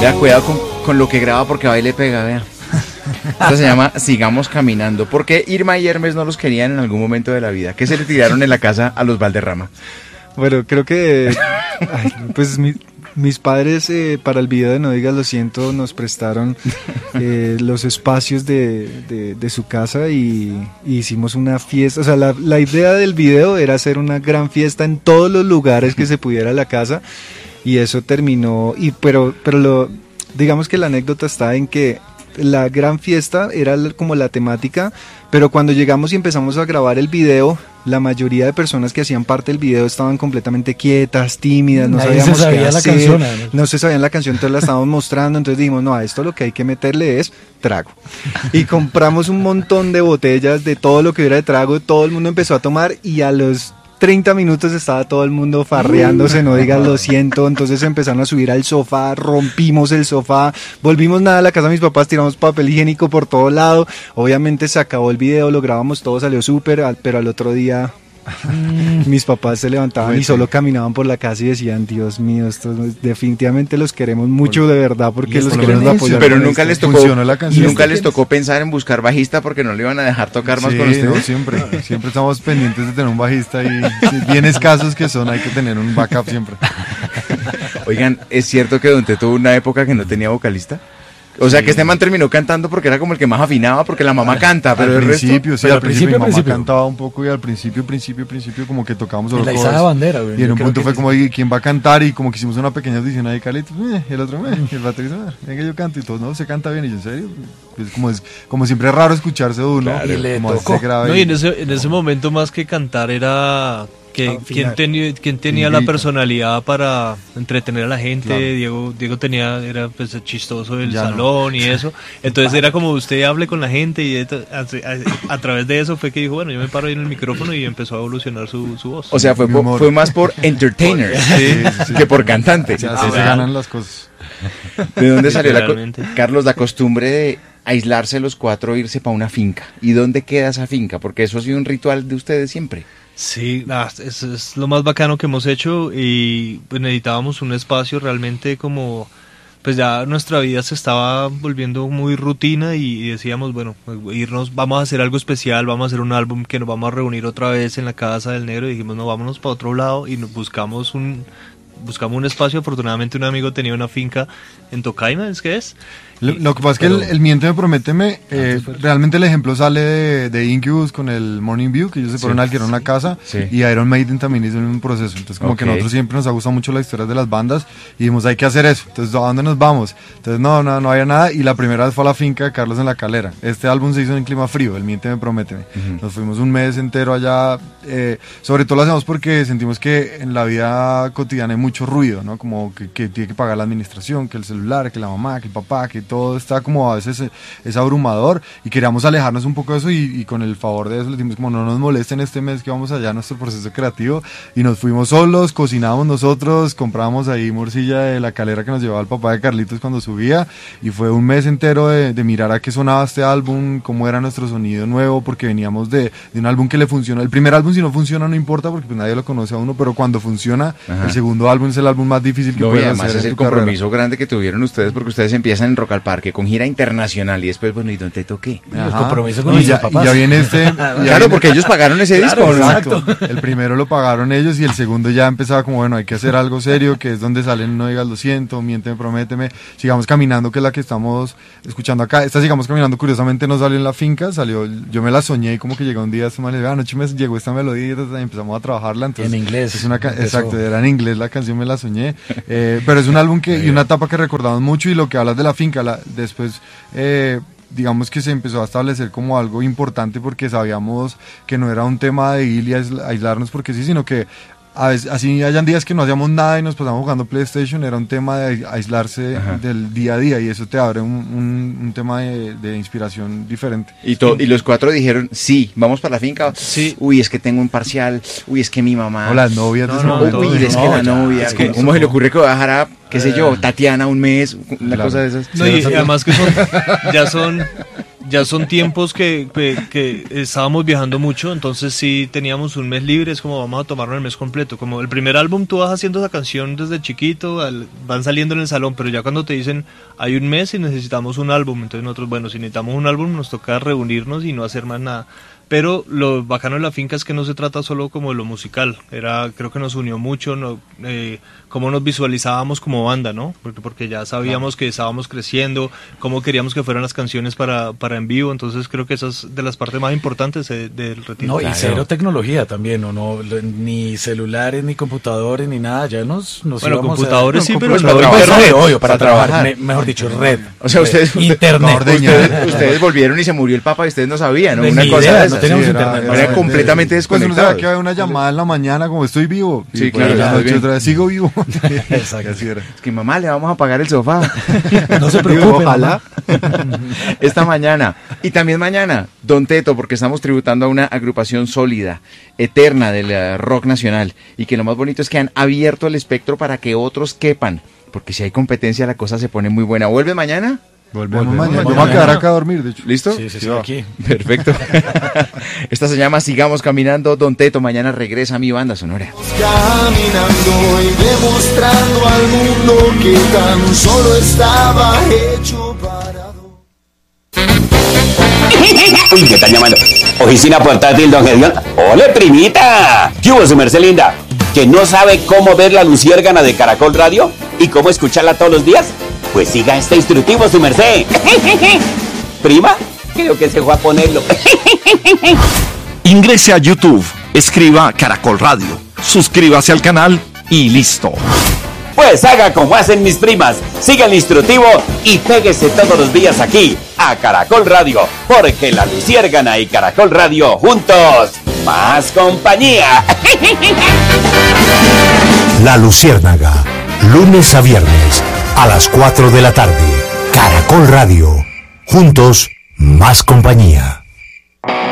Vea, cuidado con lo que graba porque va y le pega, vea. Esto se llama Sigamos Caminando. ¿Por qué Irma y Hermes no los querían en algún momento de la vida? ¿Qué se le tiraron en la casa a los Valderrama? Bueno, creo que pues mis padres para el video de No Digas Lo Siento nos prestaron los espacios de su casa y hicimos una fiesta. O sea, la idea del video era hacer una gran fiesta en todos los lugares que se pudiera la casa, y eso terminó. Pero digamos que la anécdota está en que la gran fiesta era como la temática, pero cuando llegamos y empezamos a grabar el video, la mayoría de personas que hacían parte del video estaban completamente quietas, tímidas, no sabíamos qué hacer, no se sabían la canción, entonces la estábamos mostrando, entonces dijimos, no, a esto lo que hay que meterle es trago. Y compramos un montón de botellas de todo lo que hubiera de trago, todo el mundo empezó a tomar y a los 30 minutos estaba todo el mundo farreándose, No Digas Lo Siento, entonces empezaron a subir al sofá, rompimos el sofá, volvimos nada a la casa de mis papás, tiramos papel higiénico por todo lado, obviamente se acabó el video, lo grabamos todo, salió súper, pero al otro día mis papás se levantaban y solo caminaban por la casa y decían, Dios mío, definitivamente los queremos mucho de verdad porque los queremos apoyar. Pero nunca les tocó pensar en buscar bajista porque no le iban a dejar tocar más con ustedes. No, siempre estamos pendientes de tener un bajista y bien escasos que son, hay que tener un backup siempre. Oigan, ¿es cierto que Don Teto tuvo una época que no tenía vocalista? O sea, que este man terminó cantando porque era como el que más afinaba, porque la mamá canta, pero al principio mi mamá cantaba un poco y al principio como que tocábamos solo covers. Bandera, güey. Y en un punto fue como, ¿quién va a cantar? Y como que hicimos una pequeña audición ahí, Carlitos, el otro, el baterista, venga, yo canto, y todos, no, se canta bien, y yo, ¿en serio? Pues como siempre es raro escucharse de uno, claro, como se grave. No, y en ese momento más que cantar era... ¿Quién tenía la personalidad para entretener a la gente? Claro. Diego era pues chistoso del salón y eso. Entonces era como usted hable con la gente y a través de eso fue que dijo, bueno, yo me paro ahí en el micrófono y empezó a evolucionar su voz. O sea, fue más por entertainer que por cantante. Así se ganan las cosas. ¿De dónde salió Carlos, la costumbre de aislarse los cuatro e irse para una finca? ¿Y dónde queda esa finca? Porque eso ha sido un ritual de ustedes siempre. Sí, eso es lo más bacano que hemos hecho y pues necesitábamos un espacio realmente como, pues ya nuestra vida se estaba volviendo muy rutina y decíamos, bueno, vamos a hacer algo especial, vamos a hacer un álbum que nos vamos a reunir otra vez en la casa del negro y dijimos, no, vámonos para otro lado y buscamos un espacio. Afortunadamente un amigo tenía una finca en Tocaima, ¿es que es? Lo que pasa es que el Miénteme, Prométeme, realmente el ejemplo sale de Incubus con el Morning View, que ellos se fueron a alquilar una casa, y Iron Maiden también hizo un proceso. Entonces como que nosotros siempre nos ha gustado mucho la historia de las bandas y dijimos, hay que hacer eso. Entonces, ¿a dónde nos vamos? Entonces no había nada y la primera vez fue a la finca de Carlos en La Calera. Este álbum se hizo en clima frío, el Miénteme, Prométeme. Nos fuimos un mes entero allá, sobre todo lo hacemos porque sentimos que en la vida cotidiana hay mucho ruido, ¿no? Como que tiene que pagar la administración, que el celular, que la mamá, que el papá, que todo está como a veces es abrumador y queríamos alejarnos un poco de eso y con el favor de eso le dijimos como no nos molesten este mes que vamos allá a nuestro proceso creativo y nos fuimos solos, cocinábamos nosotros, comprábamos ahí morcilla de La Calera que nos llevaba el papá de Carlitos cuando subía y fue un mes entero de mirar a qué sonaba este álbum, cómo era nuestro sonido nuevo porque veníamos de un álbum que le funcionó, el primer álbum si no funciona no importa porque pues nadie lo conoce a uno, pero cuando funciona el segundo álbum es el álbum más difícil que pueden hacer. Además es el compromiso grande que tuvieron ustedes porque ustedes empiezan en Rock al Parque con gira internacional y después, bueno, ¿y dónde toqué? El compromiso con nuestros papás. Y ya viene claro, porque ellos pagaron ese disco. Exacto. El primero lo pagaron ellos y el segundo ya empezaba como, bueno, hay que hacer algo serio, que es donde salen No Digas Lo Siento, Miénteme, Prométeme, Sigamos Caminando, que es la que estamos escuchando acá. Esta Sigamos Caminando, curiosamente, no salió en la finca, yo me la soñé y como que llegó un día, anoche me llegó esta melodía y empezamos a trabajarla. Entonces, en inglés. Exacto, era en inglés la canción, me la soñé. Pero es un álbum y una etapa que recordamos mucho y lo que hablas de la finca, después digamos que se empezó a establecer como algo importante porque sabíamos que no era un tema de ir y aislarnos porque sí, sino que a veces, así hayan días que no hacíamos nada y nos pasamos jugando PlayStation, era un tema de aislarse del día a día y eso te abre un tema de inspiración diferente. Y los cuatro dijeron, sí, vamos para la finca. Sí. Uy, es que tengo un parcial. Uy, es que mi mamá. O las novias de ese momento. Uy, es que la novia. Es que, ¿cómo se le ocurre que bajara a, qué sé yo, Tatiana un mes? Una cosa de esas. No, y además que ya son tiempos que estábamos viajando mucho, entonces sí teníamos un mes libre, es como vamos a tomarnos el mes completo. Como el primer álbum tú vas haciendo esa canción desde chiquito, van saliendo en el salón, pero ya cuando te dicen hay un mes y necesitamos un álbum, entonces nosotros, bueno, si necesitamos un álbum nos toca reunirnos y no hacer más nada. Pero lo bacano de la finca es que no se trata solo como de lo musical, creo que nos unió mucho, cómo nos visualizábamos como banda, ¿no? Porque ya sabíamos que estábamos creciendo, cómo queríamos que fueran las canciones para en vivo, entonces creo que esa es de las partes más importantes del retiro. No, y cero tecnología también, no, ni celulares, ni computadores, ni nada, ya nos bueno, computadores sí, pero para trabajar, mejor dicho, red. O sea, ustedes volvieron y se murió el Papa y ustedes no sabían, ¿no? Una cosa de no teníamos internet. Era completamente desconectado. Pues uno sabe que hay una llamada en la mañana como estoy vivo. Sí, claro. En la noche otra vez sigo vivo. Exacto. Así era. Es que mamá, le vamos a pagar el sofá. No se preocupe, ojalá. Esta mañana y también mañana, Don Teto, porque estamos tributando a una agrupación sólida, eterna del rock nacional, y que lo más bonito es que han abierto el espectro para que otros quepan, porque si hay competencia la cosa se pone muy buena. ¿Vuelve mañana? Volvemos mañana. Yo me voy a quedar acá a dormir, de hecho. ¿Listo? Sí, aquí. Perfecto. Esta se llama Sigamos Caminando, Don Teto. Mañana regresa mi banda sonora. Caminando y demostrando al mundo que tan solo estaba hecho para... Uy, ¿qué están llamando? Oficina portátil, don Gedión. ¡Ole, primita! ¿Qué hubo, su merced linda? ¿Que no sabe cómo ver la luciérgana de Caracol Radio? ¿Y cómo escucharla todos los días? Pues siga este instructivo, su merced. Prima, creo que se fue a ponerlo. Ingrese a YouTube, escriba Caracol Radio, suscríbase al canal y listo. Pues haga como hacen mis primas, siga el instructivo y péguese todos los días aquí, a Caracol Radio, porque la luciérgana y Caracol Radio juntos, más compañía. La Luciérnaga, lunes a viernes, a las 4 de la tarde. Caracol Radio, juntos, más compañía.